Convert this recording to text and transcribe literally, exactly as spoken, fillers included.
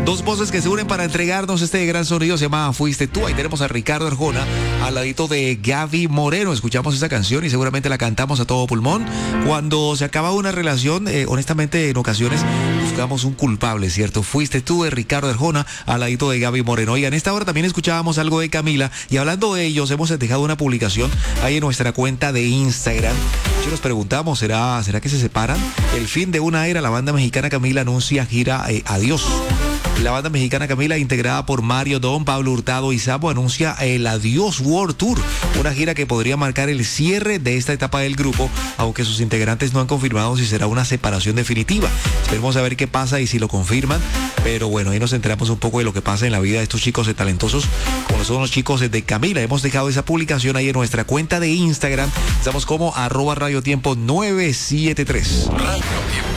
Dos voces que se unen para entregarnos este gran sonido, se llama Fuiste Tú. Ahí tenemos a Ricardo Arjona al ladito de Gaby Moreno. Escuchamos esa canción y seguramente la cantamos a todo pulmón. Cuando se acaba una relación, eh, honestamente en ocasiones buscamos un culpable, ¿cierto? Fuiste Tú de Ricardo Arjona al ladito de Gaby Moreno. Y en esta hora también escuchábamos algo de Camila, y hablando de ellos hemos dejado una publicación ahí en nuestra cuenta de Instagram. Si nos preguntamos, ¿será, ¿será que se separan? El fin de una era, la banda mexicana Camila anuncia gira eh, Adiós. La banda mexicana Camila, integrada por Mario Don, Pablo Hurtado y Sapo, anuncia el Adiós World Tour, una gira que podría marcar el cierre de esta etapa del grupo, aunque sus integrantes no han confirmado si será una separación definitiva. Esperemos a ver qué pasa y si lo confirman, pero bueno, ahí nos enteramos un poco de lo que pasa en la vida de estos chicos talentosos, como son los chicos de Camila. Hemos dejado esa publicación ahí en nuestra cuenta de Instagram, estamos como arroba Radio Tiempo nueve siete tres.